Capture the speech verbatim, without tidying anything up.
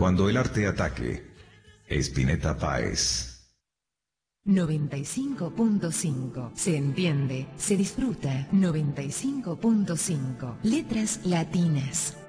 cuando el arte ataque. Spinetta Páez. noventa y cinco punto cinco. Se entiende, se disfruta. noventa y cinco punto cinco. Letras latinas.